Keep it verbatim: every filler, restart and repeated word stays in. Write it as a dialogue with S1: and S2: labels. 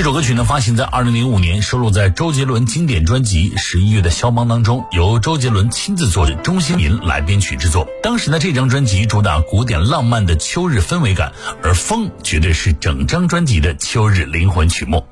S1: 这首歌曲呢发行在二零零五年，收录在周杰伦经典专辑《十一月的肖邦》当中，由周杰伦亲自作曲，钟兴民来编曲制作。当时呢这张专辑主打古典浪漫的秋日氛围感，而风绝对是整张专辑的秋日灵魂曲目。